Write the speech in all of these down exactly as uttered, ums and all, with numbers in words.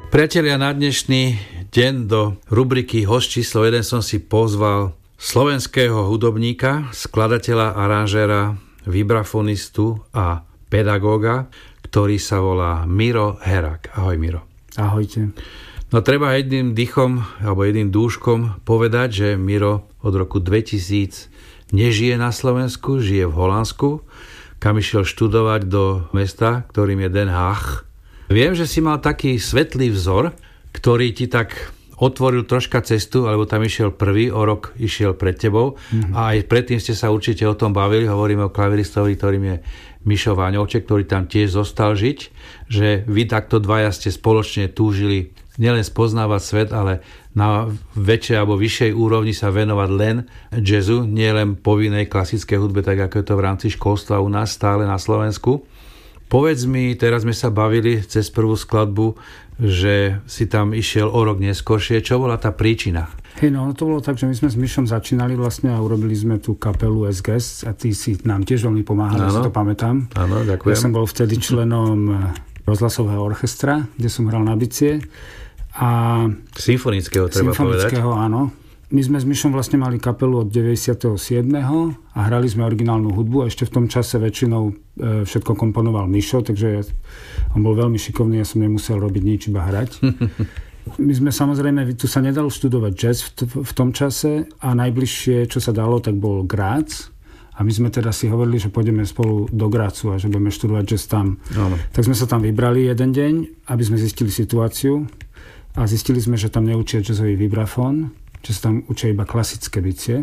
Priatelia, na dnešný deň do rubriky Host číslo jeden som si pozval slovenského hudobníka, skladateľa, aranžéra, vibrafonistu a pedagóga, ktorý sa volá Miro Herák. Ahoj, Miro. Ahojte. No treba jedným dýchom alebo jedným dúškom povedať, že Miro od roku dvetisíc nežije na Slovensku, žije v Holandsku, kam išiel študovať do mesta, ktorým je Den Haag. Viem, že si mal taký svetlý vzor, ktorý ti tak otvoril troška cestu, alebo tam išiel prvý, o rok išiel pred tebou. Mm-hmm. A aj predtým ste sa určite o tom bavili. Hovoríme o klaviristovi, ktorým je Mišo Váňovček, ktorý tam tiež zostal žiť. Že vy takto dvaja ste spoločne túžili nielen spoznávať svet, ale na väčšej alebo vyššej úrovni sa venovať len jazzu, nie len povinnej klasickej hudbe, tak ako je to v rámci školstva u nás stále na Slovensku. Povedz mi, teraz sme sa bavili cez prvú skladbu, že si tam išiel o rok neskôršie. Čo bola tá príčina? Hej, no to bolo tak, že my sme s Mišom začínali vlastne a urobili sme tú kapelu es gé es a ty si nám tiež veľmi pomáhal, ja si to pamätám. Áno, ďakujem. Ja som bol vtedy členom rozhlasového orchestra, kde som hral na bicie. A symfonického, treba symfonického, povedať. Áno. My sme s Mišom vlastne mali kapelu od deväťdesiatsedem a hrali sme originálnu hudbu a ešte v tom čase väčšinou e, všetko komponoval Mišo, takže ja, on bol veľmi šikovný, ja som nemusel robiť nič, iba hrať. My sme samozrejme, tu sa nedalo študovať jazz v, t- v tom čase a najbližšie, čo sa dalo, tak bol Grác. A my sme teda si hovorili, že pôjdeme spolu do Grácu a že budeme študovať jazz tam. No. Tak sme sa tam vybrali jeden deň, aby sme zistili situáciu. A zistili sme, že tam neučia jazzový vibrafón, že sa tam učia iba klasické bicie.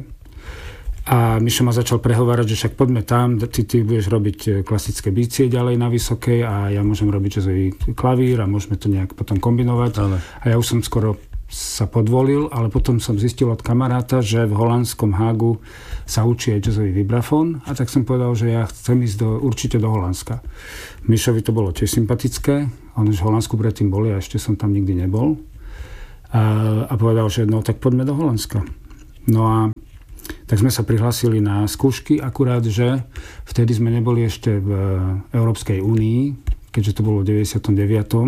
A Mišo ma začal prehovárať, že však poďme tam, ty, ty budeš robiť klasické bicie ďalej na vysokej a ja môžem robiť jazzový klavír a môžeme to nejak potom kombinovať. Ale. A ja už som skoro sa podvolil, ale potom som zistil od kamaráta, že v holandskom Hágu sa učí aj jazzový vibrafón a tak som povedal, že ja chcem ísť do, určite do Holandska. Mišovi to bolo tiež sympatické, on už v Holandsku predtým bol, ja ešte som tam nikdy nebol. A, a povedal, že no tak poďme do Holandska. No a tak sme sa prihlásili na skúšky, akurát, že vtedy sme neboli ešte v Európskej únii, keďže to bolo v deväťdesiatom deviatom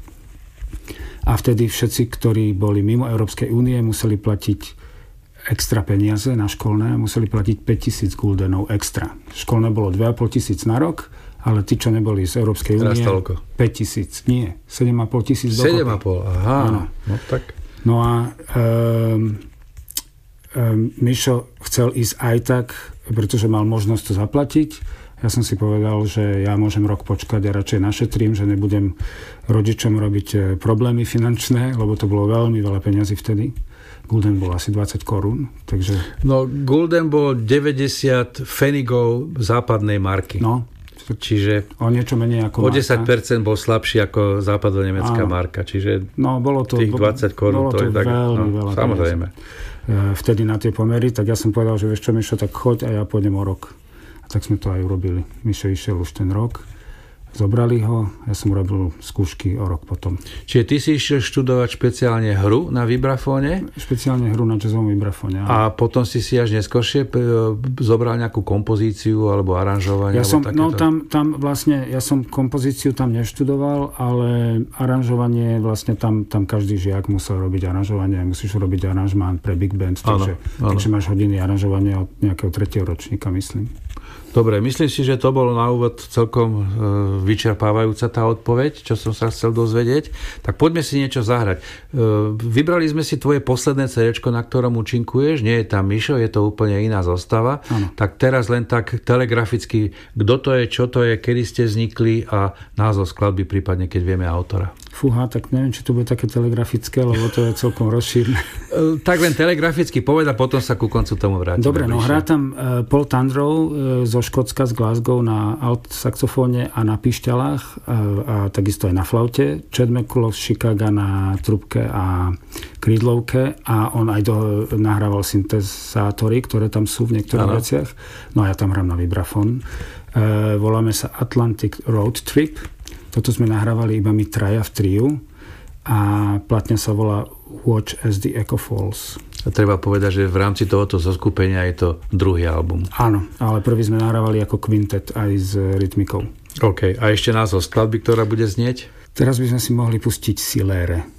A vtedy všetci, ktorí boli mimo Európskej únie, museli platiť extra peniaze na školné, museli platiť päťtisíc guldenov extra. Školné bolo dva a pol tisíc na rok, ale tí, čo neboli z Európskej únie, päťtisíc. Nie, sedem a pol tisíc dokopy. sedem a pol, aha. Áno. No tak. No a um, um, Mišo chcel ísť aj tak, pretože mal možnosť to zaplatiť. Ja som si povedal, že ja môžem rok počkať a radšej našetrím, že nebudem rodičom robiť problémy finančné, lebo to bolo veľmi veľa peňazí vtedy. Gulden bol asi dvadsať korún, takže... No, Gulden bol deväťdesiat pfenigov západnej marky. No. Čiže o niečo menej ako o desať percent bol slabší ako západonemecká marka, čiže no, bolo to, tých dvadsať korún to, to je tak, veľmi no, veľa. Samozrejme. Vtedy na tie pomery, tak ja som povedal, že vieš čo, Mišo, tak choď a ja pôjdem o rok. A tak sme to aj urobili. Mišo išiel už ten rok, zobrali ho, ja som robil skúšky o rok potom. Čiže ty si išiel študovať špeciálne hru na vibrafóne? Špeciálne hru na jazzovom vibrafóne. A potom si si až neskôršie zobral nejakú kompozíciu alebo aranžovanie? Ja som, alebo no tam, tam vlastne, ja som kompozíciu tam neštudoval, ale aranžovanie vlastne tam, tam každý žiak musel robiť aranžovanie, musíš robiť aranžmán pre big band, takže, ano, ano. takže máš hodiny aranžovania od nejakého tretieho ročníka, myslím. Dobre, myslím si, že to bolo na úvod celkom e, vyčerpávajúca tá odpoveď, čo som sa chcel dozvedieť. Tak poďme si niečo zahrať. E, vybrali sme si tvoje posledné cédéčko, na ktorom účinkuješ. Nie je tam Mišo, je to úplne iná zostava. Ano. Tak teraz len tak telegraficky, kto to je, čo to je, kedy ste vznikli a názov skladby, prípadne keď vieme autora. Fúha, tak neviem, či to bude také telegrafické, lebo to je celkom rozšírne. Tak len telegraficky povedz a potom sa ku koncu tomu vrátime. Dobre, no hrá tam Paul Tandrow zo Škótska, z Glasgow na alt saxofóne a na pišťalách a, a takisto aj na flaute. Chad McCulloch z Chicaga na trubke a krídlovke a on aj do, nahrával syntezátory, ktoré tam sú v niektorých ano. veciach. No a ja tam hrám na vibrafón. E, voláme sa Atlantic Road Trip. Toto sme nahrávali iba my traja v triu a platňa sa volá Watch as the Echo Falls. A treba povedať, že v rámci tohoto zoskupenia je to druhý album. Áno, ale prvý sme nahrávali ako kvintet aj s rytmikou. OK, a ešte názov skladby, ktorá bude znieť? Teraz by sme si mohli pustiť Silére.